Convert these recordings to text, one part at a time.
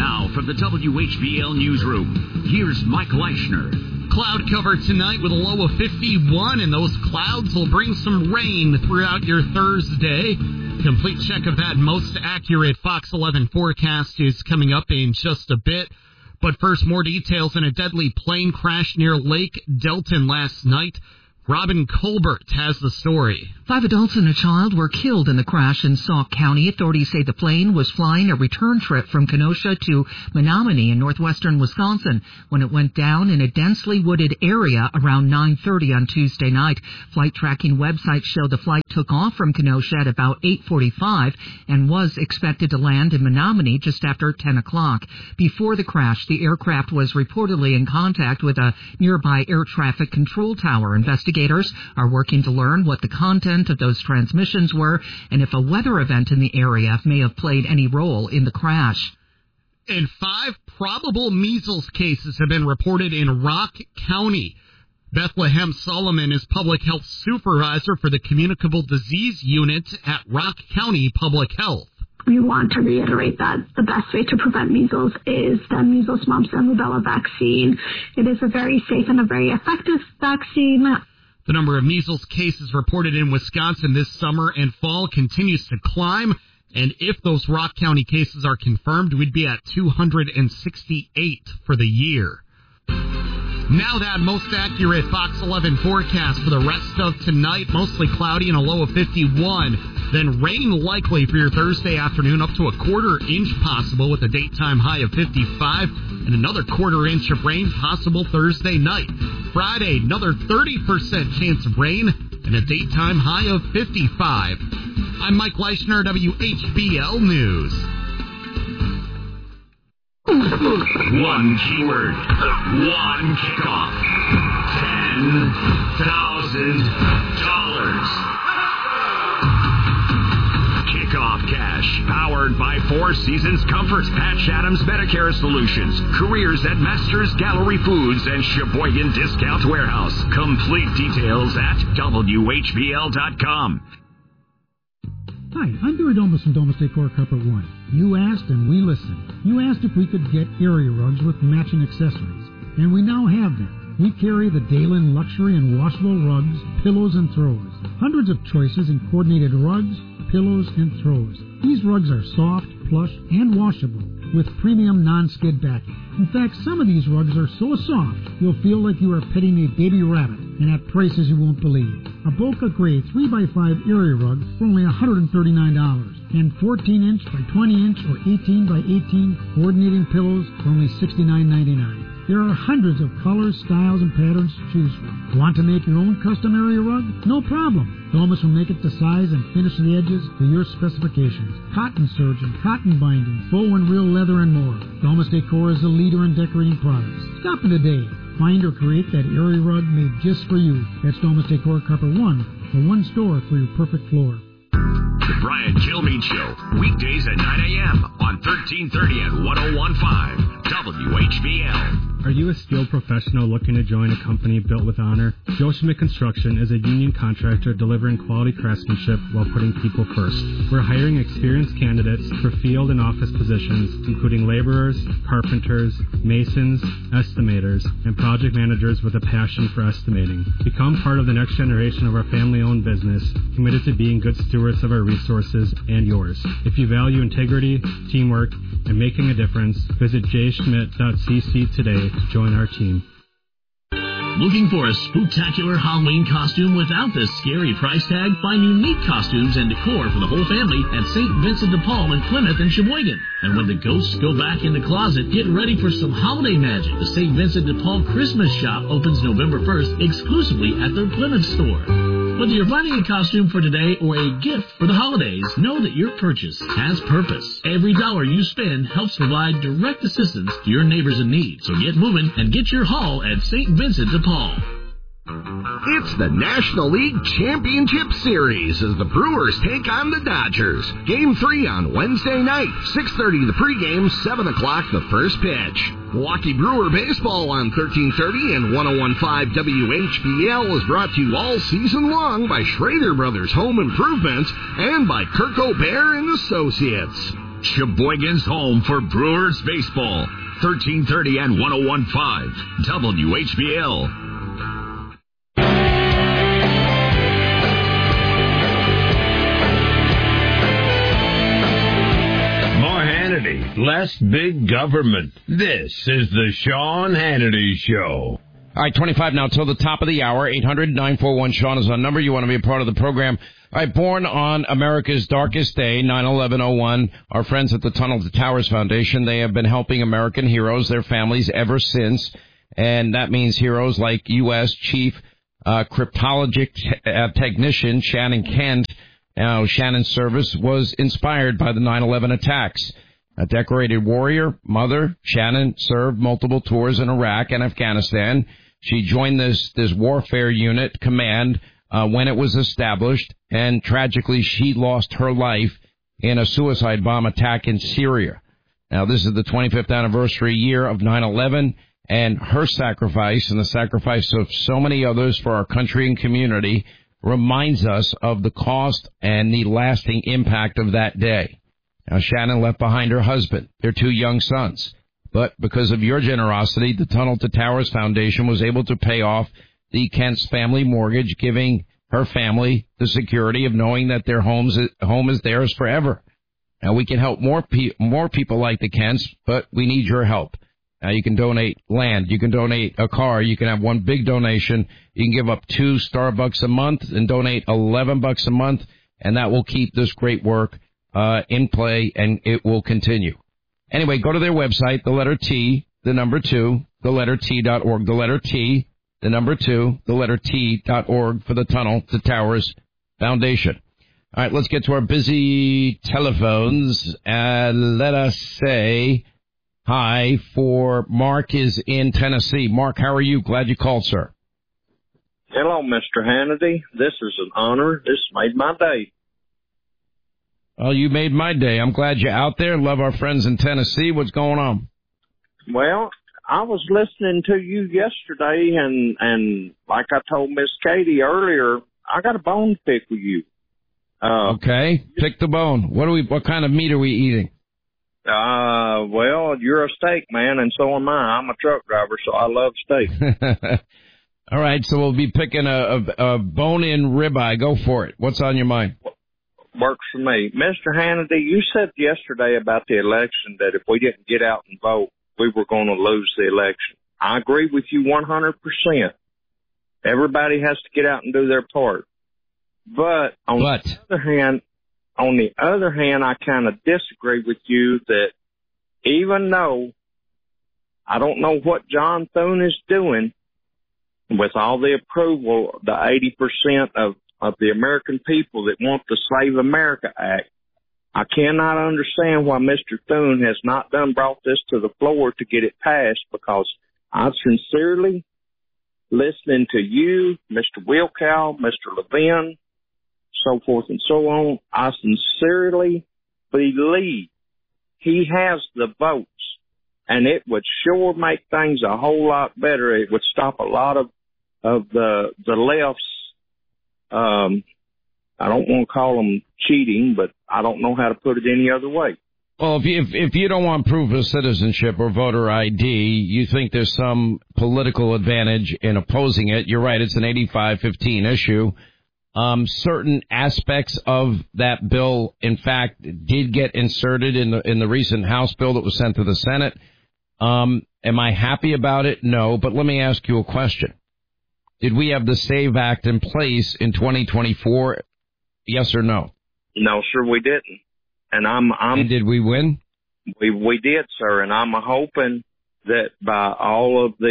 Now, from the WHBL Newsroom, here's Mike Leischner. Cloud cover tonight with a low of 51, and those clouds will bring some rain throughout your Thursday. Complete check of that most accurate Fox 11 forecast is coming up in just a bit. But first, more details on a deadly plane crash near Lake Delton last night. Robin Colbert has the story. 5 adults and a child were killed in the crash in Sauk County. Authorities say the plane was flying a return trip from Kenosha to Menominee in northwestern Wisconsin when it went down in a densely wooded area around 9:30 on Tuesday night. Flight tracking websites show the flight took off from Kenosha at about 8:45 and was expected to land in Menominee just after 10 o'clock. Before the crash, the aircraft was reportedly in contact with a nearby air traffic control tower. Investigators are working to learn what the content of those transmissions were and if a weather event in the area may have played any role in the crash. And 5 probable measles cases have been reported in Rock County. Bethlehem Solomon is public health supervisor for the communicable disease unit at Rock County Public Health. We want to reiterate that the best way to prevent measles is the measles, mumps, and rubella vaccine. It is a very safe and a very effective vaccine. The number of measles cases reported in Wisconsin this summer and fall continues to climb, and if those Rock County cases are confirmed, we'd be at 268 for the year. Now that most accurate Fox 11 forecast for the rest of tonight, mostly cloudy and a low of 51. Then rain likely for your Thursday afternoon, up to a quarter-inch possible with a daytime high of 55, and another quarter-inch of rain possible Thursday night. Friday, another 30% chance of rain and a daytime high of 55. I'm Mike Leischner, WHBL News. One keyword, one kickoff, $10,000. Kickoff Cash, powered by Four Seasons Comfort, Patch Adams Medicare Solutions, careers at Masters Gallery Foods and Sheboygan Discount Warehouse. Complete details at WHBL.com. Hi, I'm Barry Domus from Domus Decor Carpet One. You asked and we listened. You asked if we could get area rugs with matching accessories, and we now have them. We carry the Dalen luxury and washable rugs, pillows, and throws. Hundreds of choices in coordinated rugs, pillows, and throws. These rugs are soft, plush, and washable with premium non-skid backing. In fact, some of these rugs are so soft you'll feel like you are petting a baby rabbit, and at prices you won't believe. A Boca Gray 3x5 area rug for only $139, and 14-inch by 20-inch or 18 by 18 coordinating pillows for only $69.99. There are hundreds of colors, styles, and patterns to choose from. Want to make your own custom area rug? No problem. Domus will make it to size and finish the edges to your specifications. Cotton serge and cotton binding, faux and real leather, and more. Domus Decor is the leader in decorating products. Stop in today. Find or create that area rug made just for you. That's Domus Decor Carpet One, the one store for your perfect floor. The Brian Kilmeade Show, weekdays at 9 a.m. on 1330 and 101.5 WHBL. Are you a skilled professional looking to join a company built with honor? Joe Schmidt Construction is a union contractor delivering quality craftsmanship while putting people first. We're hiring experienced candidates for field and office positions, including laborers, carpenters, masons, estimators, and project managers with a passion for estimating. Become part of the next generation of our family-owned business, committed to being good stewards of our resources and yours. If you value integrity, teamwork, and making a difference, visit jschmidt.cc today to join our team. Looking for a spooktacular Halloween costume without the scary price tag? Find unique costumes and decor for the whole family at St. Vincent de Paul in Plymouth and Sheboygan. And when the ghosts go back in the closet, get ready for some holiday magic. The St. Vincent de Paul Christmas shop opens November 1st exclusively at their Plymouth store. Whether you're finding a costume for today or a gift for the holidays, know that your purchase has purpose. Every dollar you spend helps provide direct assistance to your neighbors in need. So get moving and get your haul at St. Vincent de Paul. It's the National League Championship Series as the Brewers take on the Dodgers. Game 3 on Wednesday night, 6:30 the pregame, 7 o'clock the first pitch. Milwaukee Brewer Baseball on 1330 and 101.5 WHBL is brought to you all season long by Schrader Brothers Home Improvements and by Kirk O'Bear and Associates. Sheboygan's home for Brewers baseball. 1330 and 101.5 WHBL. Less big government. This is the Sean Hannity Show. All right, 25 now till the top of the hour. 800-941-SEAN is our number. You want to be a part of the program. All right, born on America's darkest day, 9/11/01, our friends at the Tunnel to Towers Foundation, they have been helping American heroes, their families, ever since. And that means heroes like U.S. Chief Cryptologic Technician Shannon Kent. Now, Shannon's service was inspired by the 9/11 attacks. A decorated warrior, mother, Shannon served multiple tours in Iraq and Afghanistan. She joined this warfare unit command when it was established, and tragically she lost her life in a suicide bomb attack in Syria. Now, this is the 25th anniversary year of 9/11, and her sacrifice and the sacrifice of so many others for our country and community reminds us of the cost and the lasting impact of that day. Now, Shannon left behind her husband, their 2 young sons. But because of your generosity, the Tunnel to Towers Foundation was able to pay off the Kent's family mortgage, giving her family the security of knowing that their home is theirs forever. Now, we can help more people like the Kents, but we need your help. Now, you can donate land. You can donate a car. You can have one big donation. You can give up 2 Starbucks a month and donate $11 a month, and that will keep this great work in play, and it will continue. Anyway, go to their website, the letter T, the number 2, the letter T.org, the letter T, the number 2, the letter T.org for the Tunnel to Towers Foundation. All right, let's get to our busy telephones, and let us say hi for Mark is in Tennessee. Mark, how are you? Glad you called, sir. Hello, Mr. Hannity. This is an honor. This made my day. Well, you made my day. I'm glad you're out there. Love our friends in Tennessee. What's going on? Well, I was listening to you yesterday, and like I told Miss Katie earlier, I got a bone to pick with you. Okay, pick the bone. What kind of meat are we eating? Well, you're a steak man, and so am I. I'm a truck driver, so I love steak. All right, so we'll be picking a bone-in ribeye. Go for it. What's on your mind? Works for me. Mr. Hannity, you said yesterday about the election that if we didn't get out and vote, we were going to lose the election. I agree with you 100%. Everybody has to get out and do their part. But on the other hand, I kind of disagree with you that even though I don't know what John Thune is doing with all the approval, the 80% of the American people that want the Save America Act, I cannot understand why Mr. Thune has not brought this to the floor to get it passed, because I sincerely, listening to you, Mr. Wilkow, Mr. Levin, so forth and so on, I sincerely believe he has the votes, and it would sure make things a whole lot better. It would stop a lot of the left's, I don't want to call them cheating, but I don't know how to put it any other way. Well, if you don't want proof of citizenship or voter ID, you think there's some political advantage in opposing it. You're right. It's an 85-15 issue. Certain aspects of that bill, in fact, did get inserted in the recent House bill that was sent to the Senate. Am I happy about it? No. But let me ask you a question. Did we have the SAVE Act in place in 2024? Yes or no? No, sir, we didn't. And did we win? We did, sir. And I'm hoping that by all of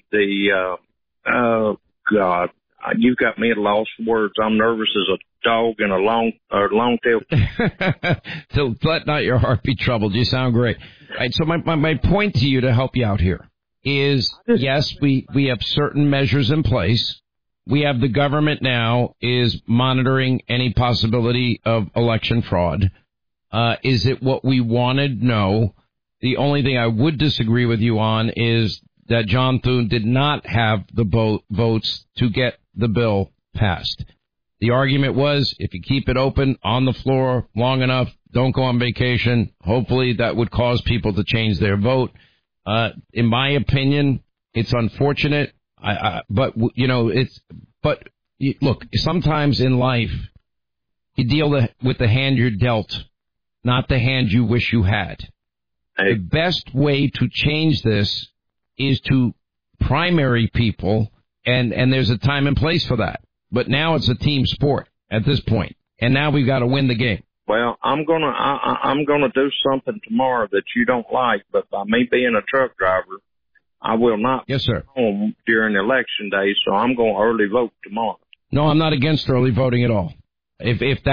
God, you've got me at a loss for words. I'm nervous as a dog in a long tail. So let not your heart be troubled. You sound great. All right, so my point to you to help you out here is, yes, we have certain measures in place. We have the government now is monitoring any possibility of election fraud. Is it what we wanted? No. The only thing I would disagree with you on is that John Thune did not have the votes to get the bill passed. The argument was if you keep it open on the floor long enough, don't go on vacation, hopefully that would cause people to change their vote. In my opinion, it's unfortunate, but look, sometimes in life, you deal with the hand you're dealt, not the hand you wish you had. The best way to change this is to primary people, and there's a time and place for that. But now it's a team sport at this point, and now we've got to win the game. Well, I'm gonna do something tomorrow that you don't like, but by me being a truck driver, I will not be home during election day, so I'm going to early vote tomorrow. No, I'm not against early voting at all. If